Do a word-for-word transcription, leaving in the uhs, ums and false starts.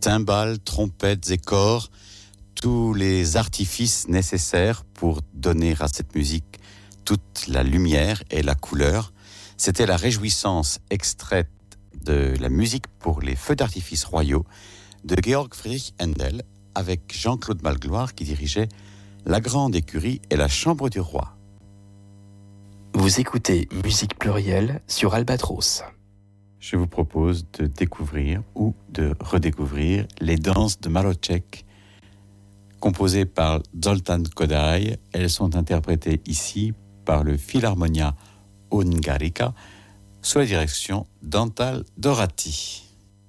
Timbales, trompettes et corps, tous les artifices nécessaires pour donner à cette musique toute la lumière et la couleur. C'était la réjouissance extraite de la musique pour les feux d'artifice royaux de Georg Friedrich Händel avec Jean-Claude Malgloire qui dirigeait la grande écurie et la chambre du roi. Vous écoutez Musique Plurielle sur Albatros. Je vous propose de découvrir ou de redécouvrir les danses de Maroček, composées par Zoltán Kodály. Elles sont interprétées ici par le Philharmonia Hungarica sous la direction d'Antal Dorati.